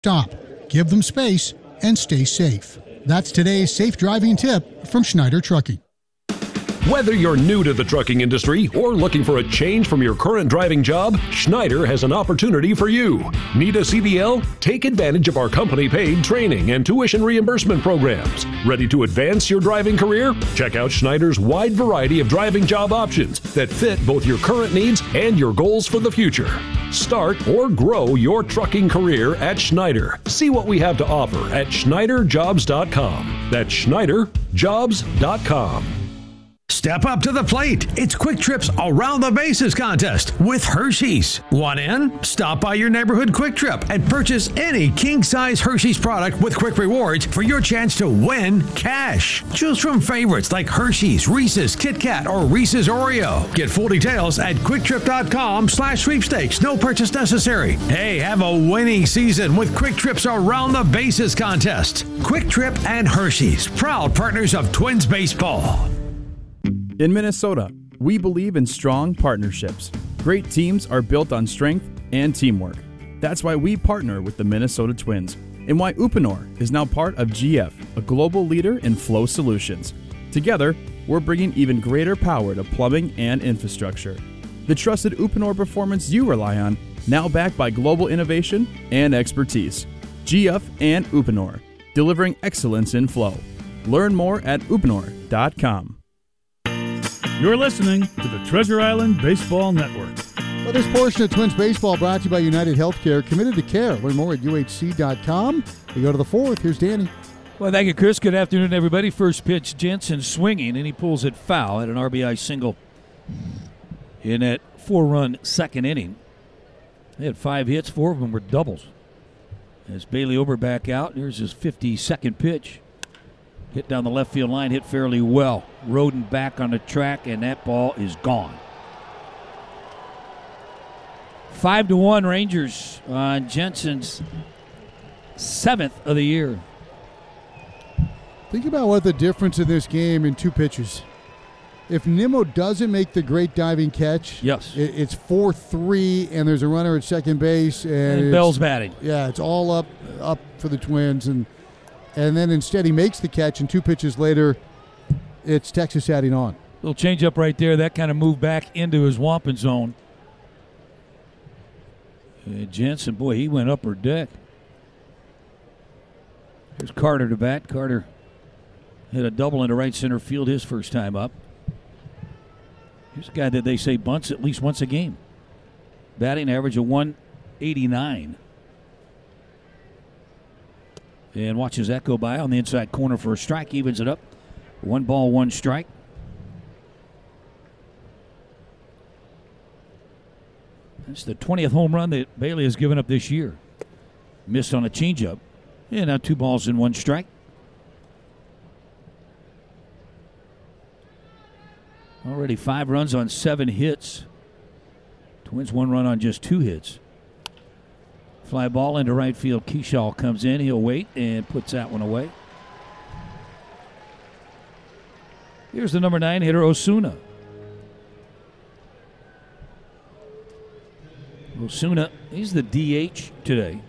Stop, give them space, and stay safe. That's today's safe driving tip from Schneider Trucking. Whether you're new to the trucking industry or looking for a change from your current driving job, Schneider has an opportunity for you. Need a CDL? Take advantage of our company-paid training and tuition reimbursement programs. Ready to advance your driving career? Check out Schneider's wide variety of driving job options that fit both your current needs and your goals for the future. Start or grow your trucking career at Schneider. See what we have to offer at SchneiderJobs.com. That's SchneiderJobs.com. Step up to the plate. It's Quick Trip's Around the Bases contest with Hershey's. Want in? Stop by your neighborhood Quick Trip and purchase any king-size Hershey's product with Quick Rewards for your chance to win cash. Choose from favorites like Hershey's, Reese's, Kit Kat, or Reese's Oreo. Get full details at QuickTrip.com/sweepstakes. No purchase necessary. Hey, have a winning season with Quick Trip's Around the Bases contest. Quick Trip and Hershey's, proud partners of Twins Baseball. In Minnesota, we believe in strong partnerships. Great teams are built on strength and teamwork. That's why we partner with the Minnesota Twins and why Uponor is now part of GF, a global leader in flow solutions. Together, we're bringing even greater power to plumbing and infrastructure. The trusted Uponor performance you rely on, now backed by global innovation and expertise. GF and Uponor, delivering excellence in flow. Learn more at uponor.com. You're listening to the Treasure Island Baseball Network. Well, this portion of Twins Baseball brought to you by United Healthcare, committed to care. Learn more at UHC.com. We go to the fourth. Here's Danny. Well, thank you, Chris. Good afternoon, everybody. First pitch, Jensen swinging, and he pulls it foul at an RBI single in that 4-run second inning. They had 5 hits, 4 of them were doubles. As Bailey Ober back out, here's his 52nd pitch. Hit down the left field line, hit fairly well. Roden back on the track, and that ball is gone. 5-1 Rangers on Jensen's 7th of the year. Think about what the difference in this game in 2 pitches. If Nimmo doesn't make the great diving catch, yes, it's 4-3, and there's a runner at second base, and Bell's batting. Yeah, it's all up for the Twins, and then instead he makes the catch, and 2 pitches later, it's Texas adding on. Little change up right there. That kind of moved back into his Wampin zone. Jensen, boy, he went upper deck. Here's Carter to bat. Carter hit a double into right center field his first time up. Here's a guy that they say bunts at least once a game. Batting average of 189. And watches that go by on the inside corner for a strike. Evens it up. 1 ball, 1 strike. That's the 20th home run that Bailey has given up this year. Missed on a changeup. And now 2 balls and 1 strike. Already 5 runs on 7 hits. Twins 1 run on just 2 hits. Fly ball into right field. Kershaw comes in. He'll wait and puts that one away. Here's the number 9 hitter, Osuna. Osuna, he's the DH today.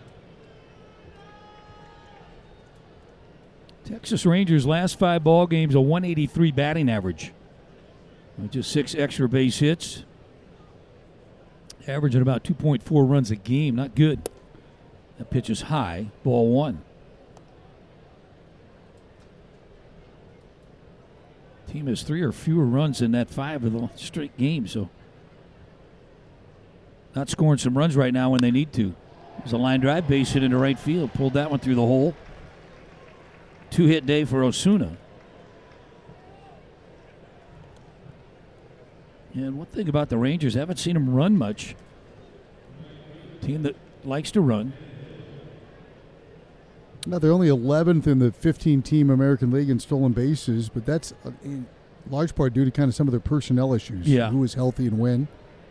Texas Rangers last 5 ball games, a 183 batting average. With just 6 extra base hits. Averaging about 2.4 runs a game. Not good. That pitch is high. Ball 1. Team has 3 or fewer runs in that 5 of the straight games, so not scoring some runs right now when they need to. There's a line drive, base hit into right field. Pulled that one through the hole. 2-hit day for Osuna. And one thing about the Rangers, I haven't seen them run much. Team that likes to run. Now, they're only 11th in the 15-team American League in stolen bases, but that's in large part due to kind of some of their personnel issues. Yeah. Who is healthy and when.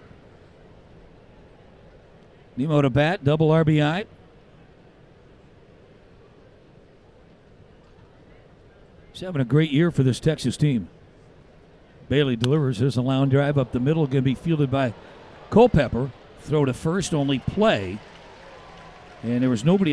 Nimmo to bat, double RBI. He's having a great year for this Texas team. Bailey delivers his line drive up the middle, going to be fielded by Culpepper. Throw to first, only play. And there was nobody